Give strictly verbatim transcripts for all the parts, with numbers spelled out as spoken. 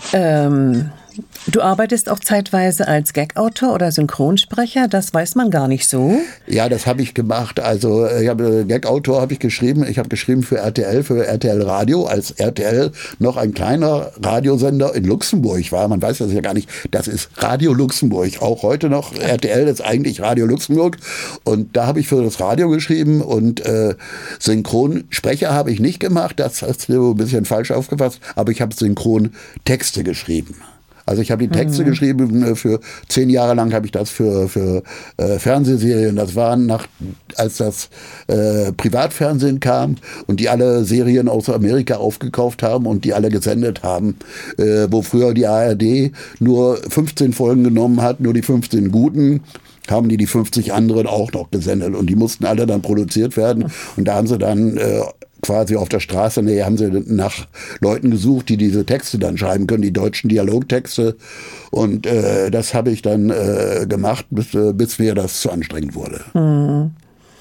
Ähm, du arbeitest auch zeitweise als Gag-Autor oder Synchronsprecher, das weiß man gar nicht so. Ja, das habe ich gemacht. Also ich habe Gag-Autor habe ich geschrieben. Ich habe geschrieben für R T L, für R T L Radio, als R T L noch ein kleiner Radiosender in Luxemburg war. Man weiß das ja gar nicht. Das ist Radio Luxemburg. Auch heute noch. R T L ist eigentlich Radio Luxemburg. Und da habe ich für das Radio geschrieben und äh, Synchronsprecher habe ich nicht gemacht. Das hast du ein bisschen falsch aufgefasst. Aber ich habe Synchrontexte geschrieben. Also ich habe die Texte mhm. geschrieben, für zehn Jahre lang habe ich das für, für äh, Fernsehserien. Das waren nach, als das äh, Privatfernsehen kam und die alle Serien aus Amerika aufgekauft haben und die alle gesendet haben, äh, wo früher die A R D nur fünfzehn Folgen genommen hat, nur die fünfzehn guten, haben die die fünfzig anderen auch noch gesendet und die mussten alle dann produziert werden und da haben sie dann äh, quasi auf der Straße, nee, haben sie nach Leuten gesucht, die diese Texte dann schreiben können, die deutschen Dialogtexte. Und äh, das habe ich dann äh, gemacht, bis, äh, bis mir das zu anstrengend wurde. Hm.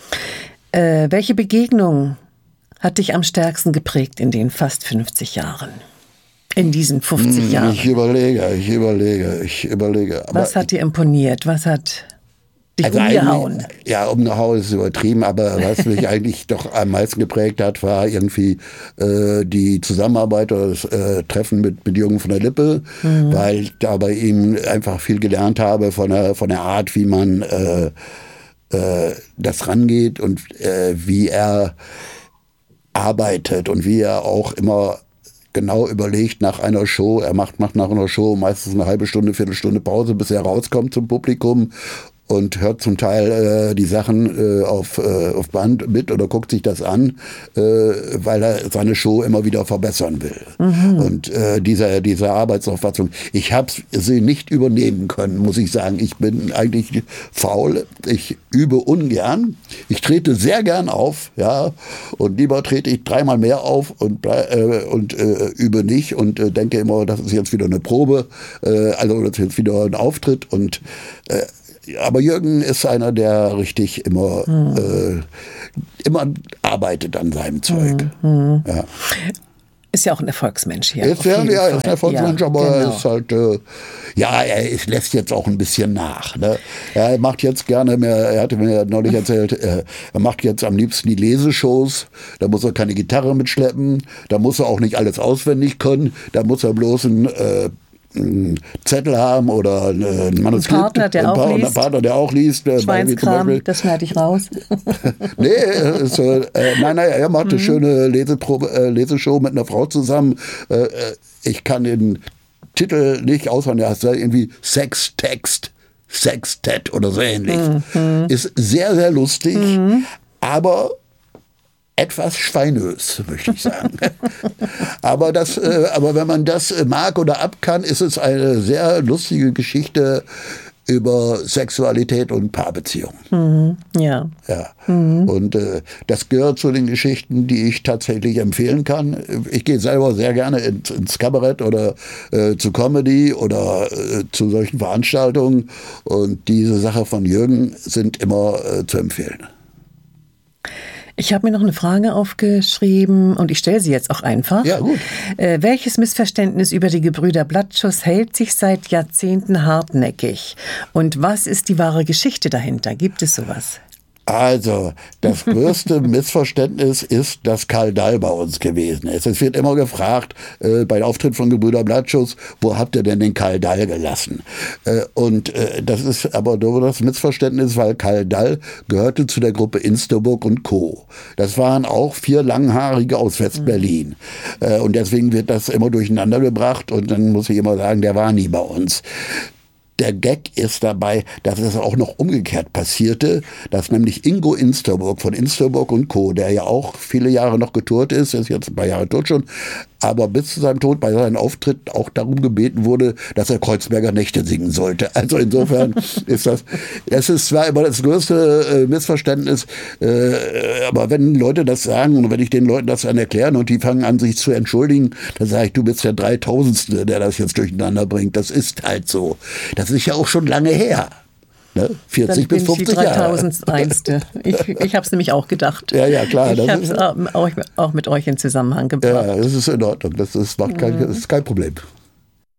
Äh, welche Begegnung hat dich am stärksten geprägt in den fast fünfzig Jahren? In diesen fünfzig hm, Jahren? Ich überlege, ich überlege, ich überlege. Aber was hat dir imponiert? Was hat dich also umgehauen? Ja, umgehauen ist übertrieben, aber was mich eigentlich doch am meisten geprägt hat, war irgendwie äh, die Zusammenarbeit oder das äh, Treffen mit, mit Jürgen von der Lippe, mhm. weil ich da bei ihm einfach viel gelernt habe von der, von der Art, wie man äh, äh, das rangeht und äh, wie er arbeitet und wie er auch immer genau überlegt nach einer Show, er macht, macht nach einer Show meistens eine halbe Stunde, Viertelstunde Pause, bis er rauskommt zum Publikum und hört zum Teil äh, die Sachen äh, auf, äh, auf Band mit oder guckt sich das an, äh, weil er seine Show immer wieder verbessern will. Mhm. Und äh, diese, diese Arbeitsauffassung, ich habe sie nicht übernehmen können, muss ich sagen. Ich bin eigentlich faul, ich übe ungern, ich trete sehr gern auf, ja, und lieber trete ich dreimal mehr auf und, äh, und äh, übe nicht und äh, denke immer, das ist jetzt wieder eine Probe, äh, also das ist jetzt wieder ein Auftritt und äh, aber Jürgen ist einer, der richtig immer, hm. äh, immer arbeitet an seinem Zeug. Hm. Ja. Ist ja auch ein Erfolgsmensch hier. Ist, ja, ja, ist ein Erfolgsmensch, ja, aber genau. er ist halt, äh, ja, er ist, lässt jetzt auch ein bisschen nach. Ne? Er macht jetzt gerne mehr, er hatte mir neulich erzählt, äh, er macht jetzt am liebsten die Leseshows, da muss er keine Gitarre mitschleppen, da muss er auch nicht alles auswendig können, da muss er bloß ein äh, einen Zettel haben oder ein Manuskript. Ein Partner, der, ein auch, liest. Ein Partner, der auch liest. Schweinskram, das schneide ich raus. nee, ist, äh, nein, nein, er macht eine mhm. schöne Leseprobe, äh, Leseshow mit einer Frau zusammen. Äh, ich kann den Titel nicht auswendig, er heißt irgendwie Sextext, Sextet oder so ähnlich. Mhm. Ist sehr, sehr lustig, mhm. aber etwas schweinös, möchte ich sagen. aber, das, äh, aber wenn man das mag oder ab kann, ist es eine sehr lustige Geschichte über Sexualität und Paarbeziehungen. Mhm, ja. ja. Mhm. Und äh, das gehört zu den Geschichten, die ich tatsächlich empfehlen kann. Ich gehe selber sehr gerne ins, ins Kabarett oder äh, zu Comedy oder äh, zu solchen Veranstaltungen. Und diese Sache von Jürgen sind immer äh, zu empfehlen. Ich habe mir noch eine Frage aufgeschrieben und ich stelle sie jetzt auch einfach. Ja, gut. Äh, welches Missverständnis über die Gebrüder Blattschuss hält sich seit Jahrzehnten hartnäckig? Und was ist die wahre Geschichte dahinter? Gibt es sowas? Also, das größte Missverständnis ist das Karl Dall bei uns gewesen ist. Es wird immer gefragt, äh, bei Auftritt von Gebrüder Blattschuss, wo habt ihr denn den Karl Dall gelassen? Äh, und äh, das ist aber nur das Missverständnis, weil Karl Dall gehörte zu der Gruppe Insterburg und Co. Das waren auch vier Langhaarige aus West-Berlin. Mhm. Äh, und deswegen wird das immer durcheinander gebracht und dann muss ich immer sagen, der war nie bei uns. Der Gag ist dabei, dass es auch noch umgekehrt passierte, dass nämlich Ingo Insterburg von Insterburg und Co., der ja auch viele Jahre noch getourt ist, ist jetzt ein paar Jahre tot schon, aber bis zu seinem Tod bei seinem Auftritt auch darum gebeten wurde, dass er Kreuzberger Nächte singen sollte. Also insofern ist das, es ist zwar immer das größte äh, Missverständnis, äh, aber wenn Leute das sagen und wenn ich den Leuten das dann erkläre und die fangen an, sich zu entschuldigen, dann sage ich, du bist der Dreitausendste, der das jetzt durcheinander bringt. Das ist halt so. Das ist ja auch schon lange her. Ne? vierzig bis fünfzig Jahre. dreitausendeins. Ich, ich habe es nämlich auch gedacht. Ja, ja, klar. Ich habe es auch, auch mit euch in Zusammenhang gebracht. Ja, das ist in Ordnung. Das ist, macht kein, das ist kein Problem.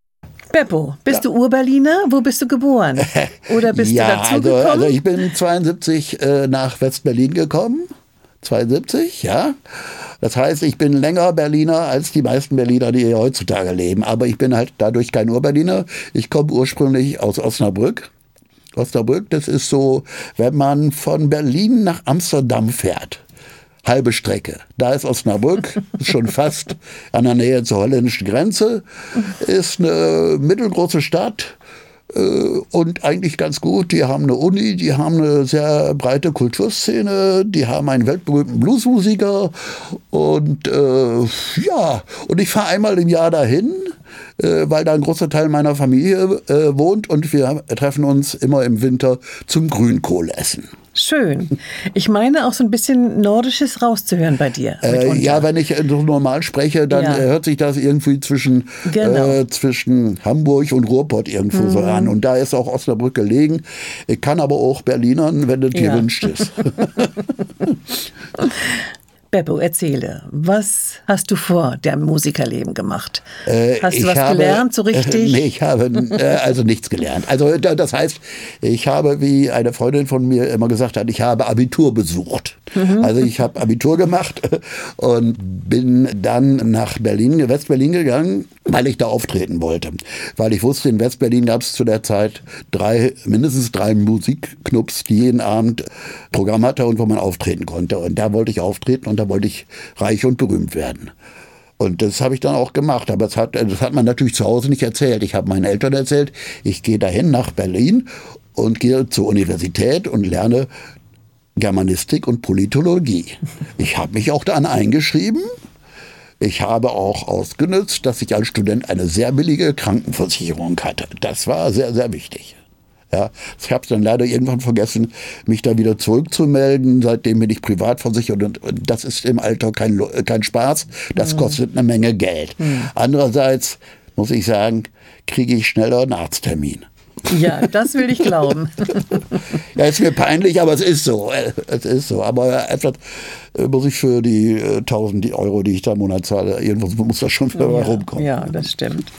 Beppo, bist Ja. du Urberliner? Wo bist du geboren? Oder bist ja, du also, dazugekommen? also ich bin zweiundsiebzig äh, nach West-Berlin gekommen. zweiundsiebzig, ja. Das heißt, ich bin länger Berliner als die meisten Berliner, die hier heutzutage leben. Aber ich bin halt dadurch kein Urberliner. Ich komme ursprünglich aus Osnabrück. Osnabrück, das ist so, wenn man von Berlin nach Amsterdam fährt. Halbe Strecke. Da ist Osnabrück, ist schon fast an der Nähe zur holländischen Grenze. Ist eine mittelgroße Stadt. Und eigentlich ganz gut. Die haben eine Uni, die haben eine sehr breite Kulturszene, die haben einen weltberühmten Bluesmusiker und äh, ja, und ich fahre einmal im Jahr dahin, äh, weil da ein großer Teil meiner Familie äh, wohnt und wir treffen uns immer im Winter zum Grünkohlessen. Schön. Ich meine auch so ein bisschen Nordisches rauszuhören bei dir. Äh, ja, wenn ich so normal spreche, dann Ja. äh, hört sich das irgendwie zwischen, Genau. äh, zwischen Hamburg und Ruhrpott irgendwo Mhm. so an. Und da ist auch Osnabrück gelegen. Ich kann aber auch Berlinern, wenn das dir Ja. wünscht ist. Beppo, erzähle, was hast du vor deinem Musikerleben gemacht? Äh, hast du ich was habe, gelernt, so richtig? Äh, nee, ich habe äh, also nichts gelernt. Also da- das heißt, ich habe, wie eine Freundin von mir immer gesagt hat, ich habe Abitur besucht. Mhm. Also ich habe Abitur gemacht und bin dann nach Berlin, West-Berlin gegangen, weil ich da auftreten wollte. Weil ich wusste, in West-Berlin gab es zu der Zeit drei, mindestens drei Musikclubs, die jeden Abend Programm hatte und wo man auftreten konnte. Und da wollte ich auftreten und da wollte ich reich und berühmt werden. Und das habe ich dann auch gemacht. Aber das hat, das hat man natürlich zu Hause nicht erzählt. Ich habe meinen Eltern erzählt, ich gehe dahin nach Berlin und gehe zur Universität und lerne Germanistik und Politologie. Ich habe mich auch dann eingeschrieben. Ich habe auch ausgenutzt, dass ich als Student eine sehr billige Krankenversicherung hatte. Das war sehr, sehr wichtig. Ja, ich habe es dann leider irgendwann vergessen, mich da wieder zurückzumelden. Seitdem bin ich privat versichert und das ist im Alter kein, Lo- kein Spaß. Das kostet eine Menge Geld. Andererseits muss ich sagen, kriege ich schneller einen Arzttermin. Ja, das will ich glauben. Ja, ist mir peinlich, aber es ist so. Es ist so. Aber etwas äh, muss ich für die äh, tausend Euro, die ich da im Monat zahle, irgendwo muss das schon für Ja, rumkommen. ja, das stimmt.